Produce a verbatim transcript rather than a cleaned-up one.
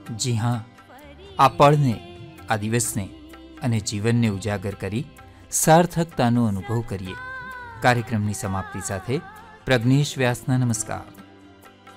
જી હા, આ પળને, આ દિવસને અને જીવનને ઉજાગર કરી સાર્થકતાનો અનુભવ કરીએ. કાર્યક્રમની સમાપ્તિ સાથે પ્રજ્ઞેશ વ્યાસના નમસ્કાર.